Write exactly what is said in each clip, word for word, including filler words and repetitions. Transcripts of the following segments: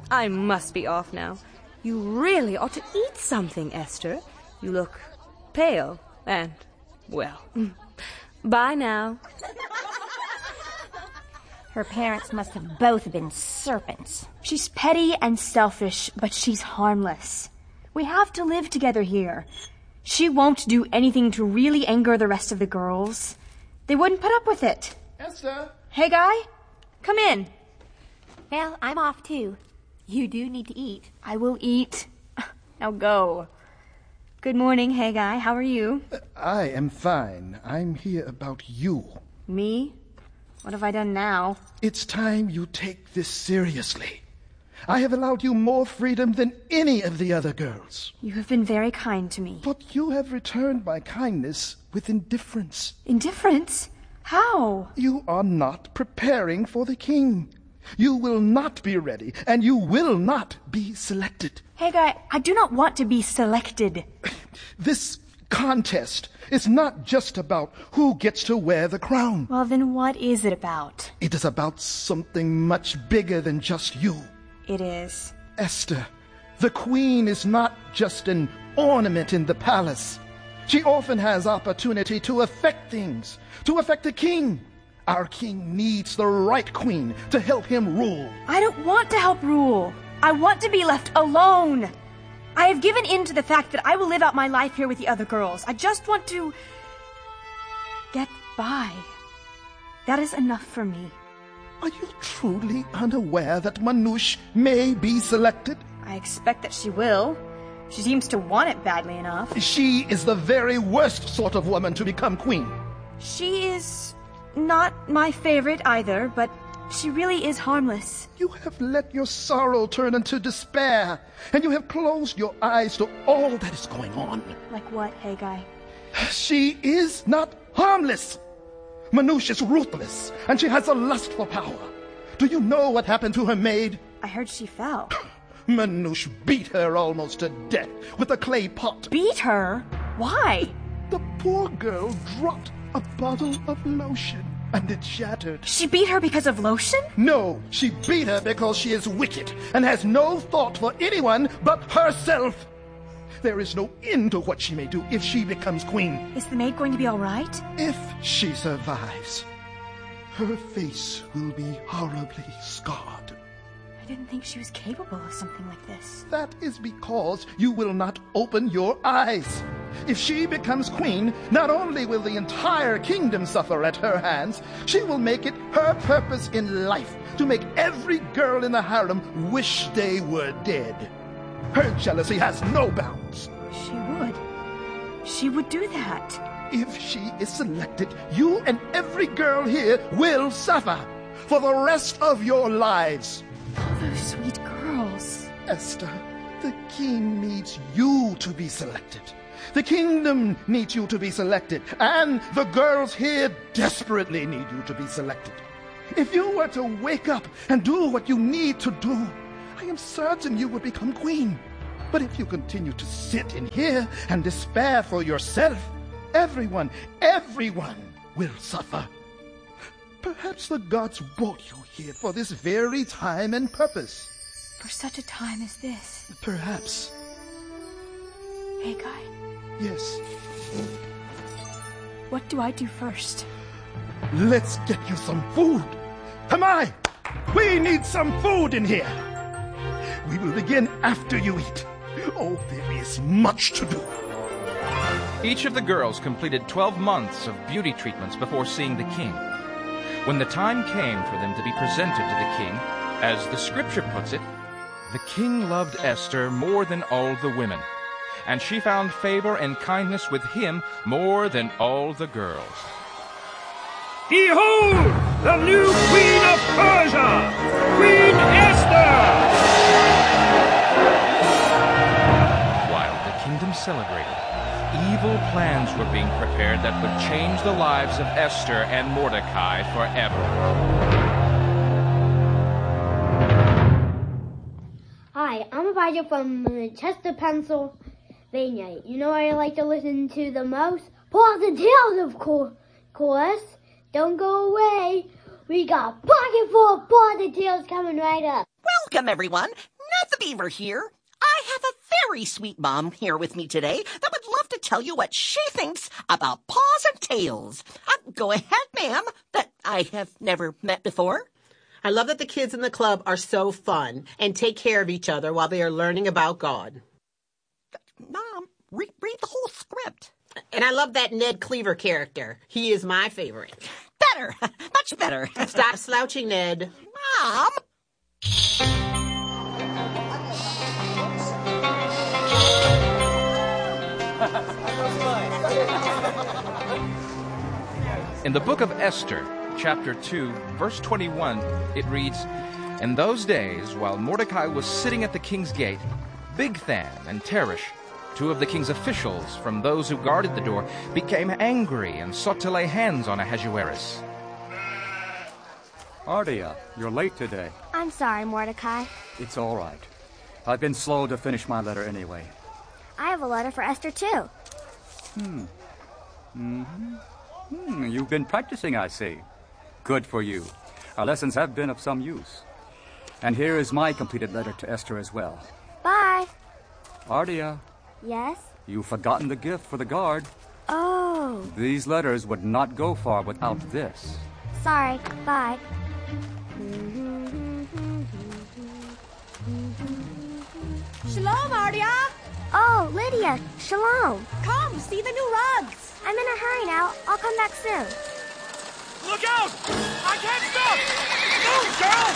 I must be off now. You really ought to eat something, Esther. You look pale and, well, bye now. Her parents must have both been serpents. She's petty and selfish, but she's harmless. We have to live together here. She won't do anything to really anger the rest of the girls. They wouldn't put up with it. Esther! Hey, Guy, come in. Well, I'm off too. You do need to eat. I will eat. Now go. Good morning, Hey Guy. How are you? I am fine. I'm here about you. Me? What have I done now? It's time you take this seriously. I have allowed you more freedom than any of the other girls. You have been very kind to me. But you have returned my kindness with indifference. Indifference? How? You are not preparing for the king. You will not be ready, and you will not be selected. Hey, Guy, I do not want to be selected. This contest is not just about who gets to wear the crown. Well, then what is it about? It is about something much bigger than just you. It is. Esther, the queen is not just an ornament in the palace. She often has opportunity to affect things, to affect the king. Our king needs the right queen to help him rule. I don't want to help rule. I want to be left alone. I have given in to the fact that I will live out my life here with the other girls. I just want to get by. That is enough for me. Are you truly unaware that Manouche may be selected? I expect that she will. She seems to want it badly enough. She is the very worst sort of woman to become queen. She is not my favorite either, but she really is harmless. You have let your sorrow turn into despair, and you have closed your eyes to all that is going on. Like what, Hey Guy? She is not harmless. Manouche is ruthless, and she has a lust for power. Do you know what happened to her maid? I heard she fell. Manouche beat her almost to death with a clay pot. Beat her? Why? The poor girl dropped a bottle of lotion, and it shattered. She beat her because of lotion? No, she beat her because she is wicked and has no thought for anyone but herself. There is no end to what she may do if she becomes queen. Is the maid going to be all right? If she survives, her face will be horribly scarred. I didn't think she was capable of something like this. That is because you will not open your eyes. If she becomes queen, not only will the entire kingdom suffer at her hands, she will make it her purpose in life to make every girl in the harem wish they were dead. Her jealousy has no bounds. She would. She would do that. If she is selected, you and every girl here will suffer for the rest of your lives. Those sweet girls. Esther, the king needs you to be selected. The kingdom needs you to be selected. And the girls here desperately need you to be selected. If you were to wake up and do what you need to do, I am certain you would become queen. But if you continue to sit in here and despair for yourself, everyone, everyone will suffer. Perhaps the gods brought you here for this very time and purpose. For such a time as this. Perhaps. Hey, Guy. Yes. What do I do first? Let's get you some food. Hermione, we need some food in here. We will begin after you eat. Oh, there is much to do. Each of the girls completed twelve months of beauty treatments before seeing the king. When the time came for them to be presented to the king, as the scripture puts it, the king loved Esther more than all the women, and she found favor and kindness with him more than all the girls. Behold, the new queen of Persia, Queen Esther! While the kingdom celebrated, evil plans were being prepared that would change the lives of Esther and Mordecai forever. Hi, I'm Elijah from Chester, Pennsylvania. You know what I like to listen to the most? Paws and Tails, of course. course. Don't go away. We got Pocket Full of Paws and Tails coming right up. Welcome, everyone. Cleaver here. I have a very sweet mom here with me today that would love to tell you what she thinks about paws and tails. Uh, go ahead, ma'am, that I have never met before. I love that the kids in the club are so fun and take care of each other while they are learning about God. Mom, re- read the whole script. And I love that Ned Cleaver character. He is my favorite. Better, much better. Stop slouching, Ned. Mom! In the book of Esther, chapter two, verse twenty-one, it reads, "In those days, while Mordecai was sitting at the king's gate, Bigthan and Teresh, two of the king's officials from those who guarded the door, became angry and sought to lay hands on Ahasuerus." Ardia, you're late today. I'm sorry, Mordecai. It's all right. I've been slow to finish my letter anyway. I have a letter for Esther, too. Hmm. Mm-hmm. Hmm, you've been practicing, I see. Good for you. Our lessons have been of some use. And here is my completed letter to Esther as well. Bye. Ardia. Yes? You've forgotten the gift for the guard. Oh. These letters would not go far without this. Sorry. Bye. Shalom, Ardia. Oh, Lydia. Shalom. Come, see the new rugs. I'm in a hurry now. I'll come back soon. Look out! I can't stop! Move, girl!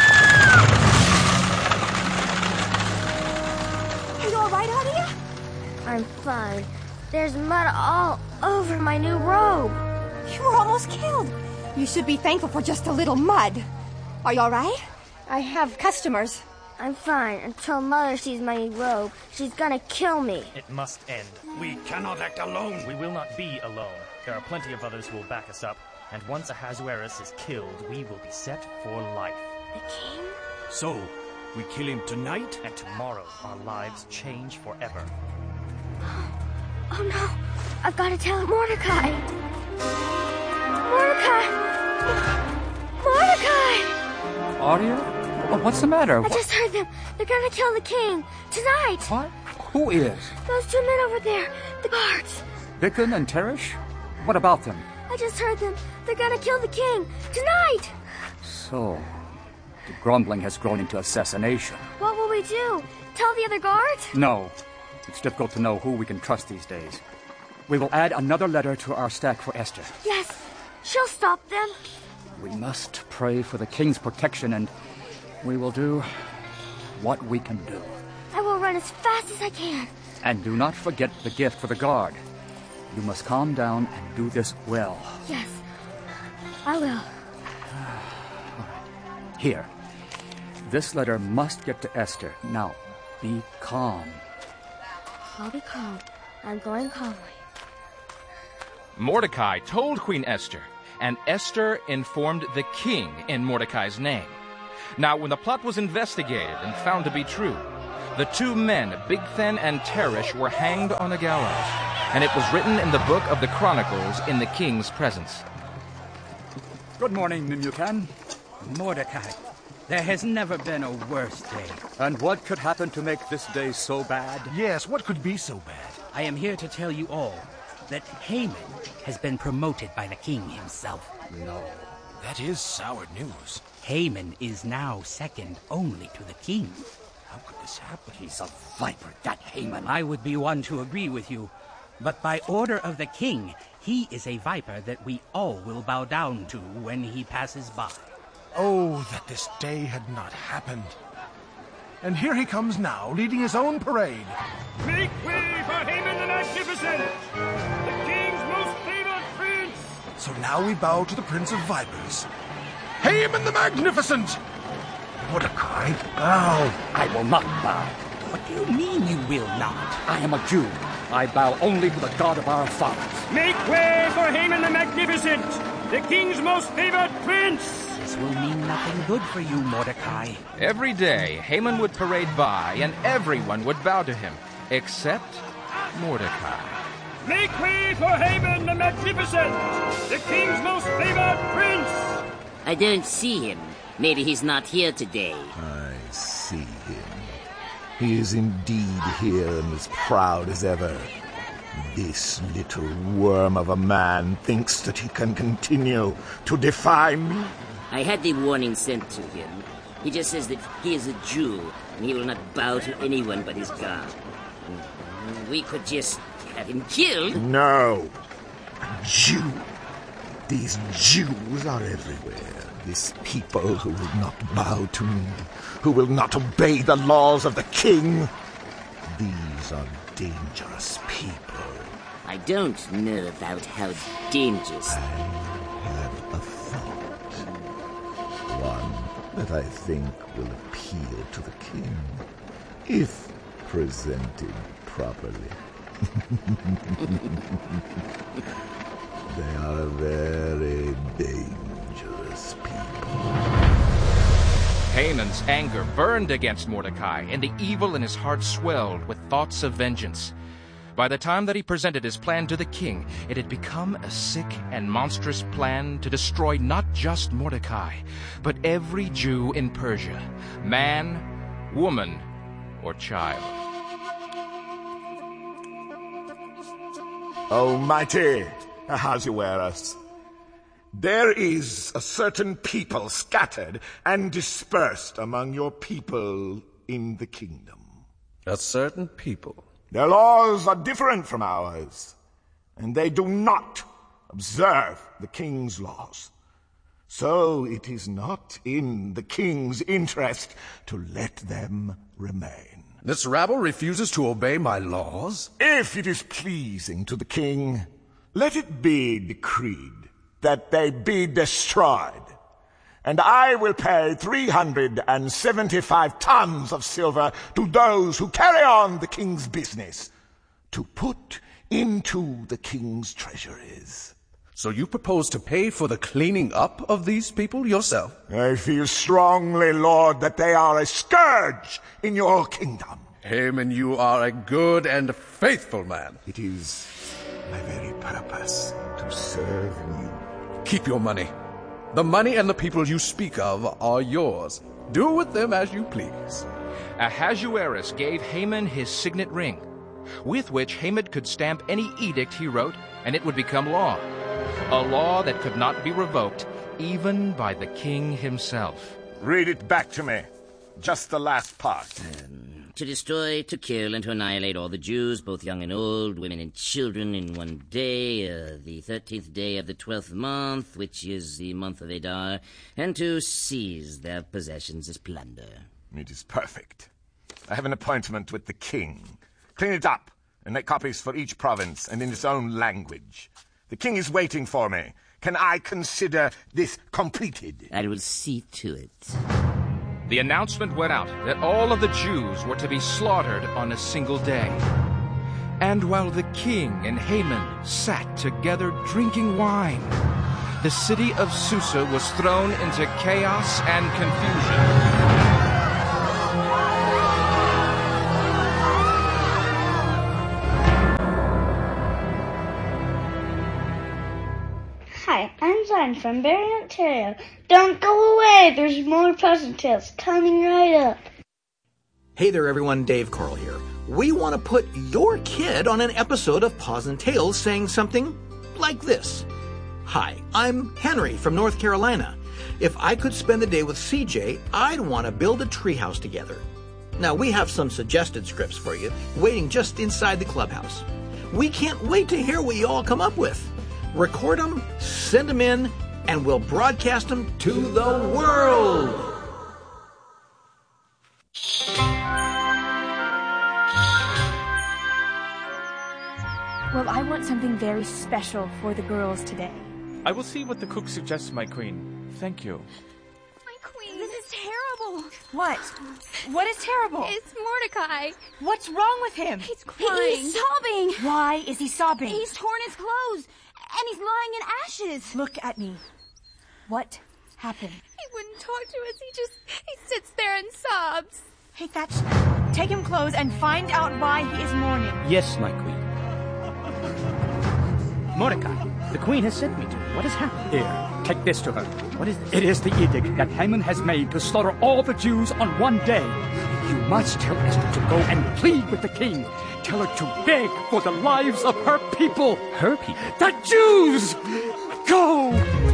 Are you all right, Ardia? I'm fine. There's mud all over my new robe. You were almost killed. You should be thankful for just a little mud. Are you all right? I have customers. I'm fine until Mother sees my new robe. She's gonna kill me. It must end. We cannot act alone. We will not be alone. There are plenty of others who will back us up. And once Ahasuerus is killed, we will be set for life. The king? So, we kill him tonight? And tomorrow, our lives change forever. Oh no! I've got to tell Mordecai! Mordecai! Mordecai! Ardia? What's the matter? I just heard them. They're gonna kill the king. Tonight! What? Who is? Those two men over there. The guards. Bigthan and Teresh? What about them? I just heard them. They're gonna kill the king. Tonight! So, the grumbling has grown into assassination. What will we do? Tell the other guards? No. It's difficult to know who we can trust these days. We will add another letter to our stack for Esther. Yes. She'll stop them. We must pray for the king's protection, and we will do what we can do. I will run as fast as I can. And do not forget the gift for the guard. You must calm down and do this well. Yes, I will. Here. This letter must get to Esther. Now, be calm. I'll be calm. I'm going calmly. Mordecai told Queen Esther, and Esther informed the king in Mordecai's name. Now, when the plot was investigated and found to be true, the two men, Bigthan and Teresh, were hanged on a gallows, and it was written in the book of the Chronicles in the king's presence. Good morning, Memucan. Mordecai, there has never been a worse day. And what could happen to make this day so bad? Yes, what could be so bad? I am here to tell you all that Haman has been promoted by the king himself. No. That is sour news. Haman is now second only to the king. How could this happen? He's a viper, that Haman. I would be one to agree with you. But by order of the king, he is a viper that we all will bow down to when he passes by. Oh, that this day had not happened. And here he comes now, leading his own parade. Make way for Haman the Magnificent, the king's most favored prince! So now we bow to the Prince of Vipers. Haman the Magnificent! Mordecai, bow. I will not bow. What do you mean you will not? I am a Jew. I bow only to the God of our fathers. Make way for Haman the Magnificent, the king's most favored prince! This will mean nothing good for you, Mordecai. Every day, Haman would parade by, and everyone would bow to him, except Mordecai. Make way for Haman the Magnificent, the king's most favored prince! I don't see him. Maybe he's not here today. I see him. He is indeed here and as proud as ever. This little worm of a man thinks that he can continue to defy me. I had the warning sent to him. He just says that he is a Jew, and he will not bow to anyone but his God. We could just have him killed. No. A Jew. These Jews are everywhere. This people who will not bow to me, who will not obey the laws of the king. These are dangerous people. I don't know about how dangerous. I have a thought. One that I think will appeal to the king, if presented properly. They are a very dangerous people. Haman's anger burned against Mordecai, and the evil in his heart swelled with thoughts of vengeance. By the time that he presented his plan to the king, it had become a sick and monstrous plan to destroy not just Mordecai, but every Jew in Persia, man, woman, or child. Almighty Ahasuerus, there is a certain people scattered and dispersed among your people in the kingdom. A certain people? Their laws are different from ours, and they do not observe the king's laws. So it is not in the king's interest to let them remain. This rabble refuses to obey my laws? If it is pleasing to the king, let it be decreed that they be destroyed, and I will pay three hundred seventy-five tons of silver to those who carry on the king's business, to put into the king's treasuries. So you propose to pay for the cleaning up of these people yourself? I feel strongly, Lord, that they are a scourge in your kingdom. Haman, you are a good and faithful man. It is my very purpose to serve you. Keep your money. The money and the people you speak of are yours. Do with them as you please. Ahasuerus gave Haman his signet ring, with which Haman could stamp any edict he wrote, and it would become law. A law that could not be revoked, even by the king himself. Read it back to me. Just the last part. Um, to destroy, to kill, and to annihilate all the Jews, both young and old, women and children, in one day, uh, the thirteenth day of the twelfth month, which is the month of Adar, and to seize their possessions as plunder. It is perfect. I have an appointment with the king. Clean it up, and make copies for each province, and in its own language. The king is waiting for me. Can I consider this completed? I will see to it. The announcement went out that all of the Jews were to be slaughtered on a single day. And while the king and Haman sat together drinking wine, the city of Susa was thrown into chaos and confusion. Hi, I'm Zion from Barrie, Ontario. Don't go away, there's more Pleasant Tales coming right up. Hey there everyone, Dave Carl here. We want to put your kid on an episode of Paws and Tales saying something like this. Hi, I'm Henry from North Carolina. If I could spend the day with C J, I'd want to build a treehouse together. Now, we have some suggested scripts for you, waiting just inside the clubhouse. We can't wait to hear what you all come up with. Record them, send them in, and we'll broadcast them to the world. Well, I want something very special for the girls today. I will see what the cook suggests, my queen. Thank you. My queen, this is terrible. What? What is terrible? It's Mordecai. What's wrong with him? He's crying. He's sobbing. Why is he sobbing? He's torn his clothes, and he's lying in ashes. Look at me. What happened? He wouldn't talk to us. He just, he sits there and sobs. Hey, Thatch, take him clothes and find out why he is mourning. Yes, my queen. Mordecai, the queen has sent me to you. What has happened? Here, take this to her. What is this? It is the edict that Haman has made to slaughter all the Jews on one day. You must tell Esther to go and plead with the king. Tell her to beg for the lives of her people. Her people? The Jews! Go!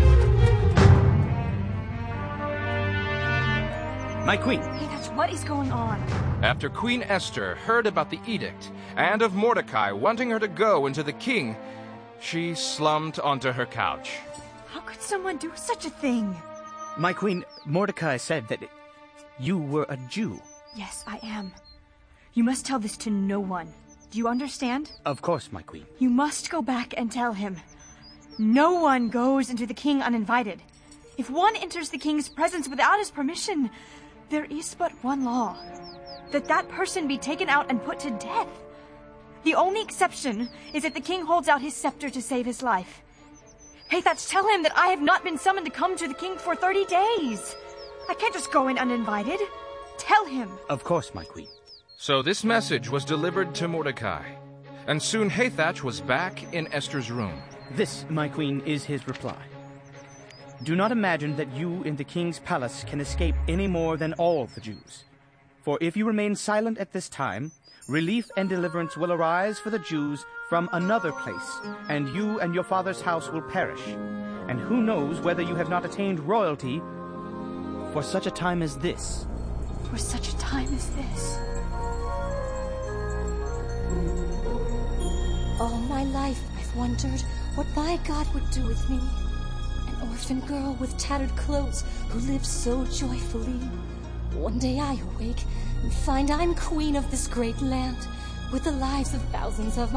My queen. Hey, that's what is going on? After Queen Esther heard about the edict and of Mordecai wanting her to go into the king, she slumped onto her couch. How could someone do such a thing? My queen, Mordecai said that you were a Jew. Yes, I am. You must tell this to no one. Do you understand? Of course, my queen. You must go back and tell him. No one goes into the king uninvited. If one enters the king's presence without his permission, there is but one law. That that person be taken out and put to death. The only exception is if the king holds out his scepter to save his life. Hey, Thatch, tell him that I have not been summoned to come to the king for thirty days. I can't just go in uninvited. Tell him. Of course, my queen. So this message was delivered to Mordecai, and soon Hathach was back in Esther's room. This, my queen, is his reply. Do not imagine that you in the king's palace can escape any more than all the Jews. For if you remain silent at this time, relief and deliverance will arise for the Jews from another place, and you and your father's house will perish. And who knows whether you have not attained royalty for such a time as this. For such a time as this. All my life I've wondered what my God would do with me. An orphan girl with tattered clothes who lives so joyfully. One day I awake and find I'm queen of this great land, with the lives of thousands of my